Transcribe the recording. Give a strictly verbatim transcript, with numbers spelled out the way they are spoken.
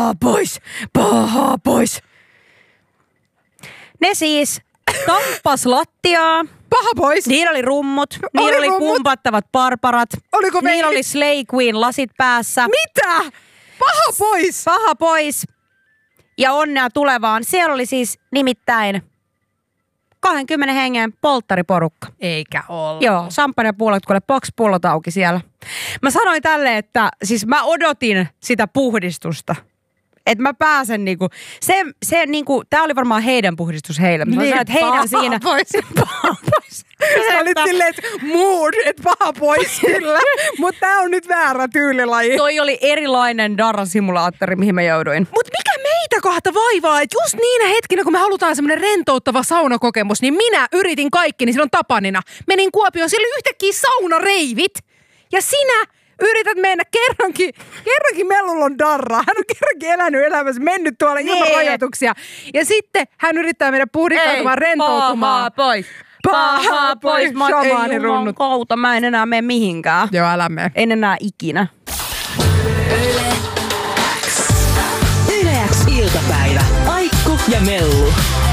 pahaa pois, pahaa pois. Ne siis tamppas lattiaa. Paha pois. Niillä oli rummut, niillä oli, oli rummut? pumpattavat parparat. Oliko niillä veilit? oli Slay Queen lasit päässä. Mitä? Paha pois. Paha pois. Ja onnea tulevaan. Siellä oli siis nimittäin kaksikymmentä hengen polttariporukka. Eikä olla. Joo, samppanjapullot, kuule box-pullot auki siellä. Mä sanoin tälle, että siis mä odotin sitä puhdistusta. Että mä pääsen niinku, se, se niinku, tää oli varmaan heidän puhdistus heille. Mä niin, sanoin, että heidän siinä. Pois. Paha pois. Sä olit silleen, että mood, että paha pois kyllä. Mutta tää on nyt väärä tyylilaji. Toi oli erilainen Darra-simulaattori, mihin mä jouduin. Mut mikä meitä kahta vaivaa, että just niinä hetkinä, kun me halutaan semmoinen rentouttava saunakokemus, niin minä yritin kaikki, niin silloin Tapanina. Menin Kuopioon, siellä oli yhtäkkiä saunareivit. Ja sinä yrität mennä kerrankin, kerrankin Mellulla on Darra. Hän on kerrankin elänyt elämässä, mennyt tuolla ilman Nee. rajoituksia. Ja sitten hän yrittää meidän puhdistautumaan, rentoutumaan. Paha pois. Paha Paha pois. pois. Mä Shamaani ei runnut. runnut. Kouta, mä en enää mene mihinkään. Joo, älä mene. En enää ikinä. Yle X iltapäivä. Aikku ja Mellu.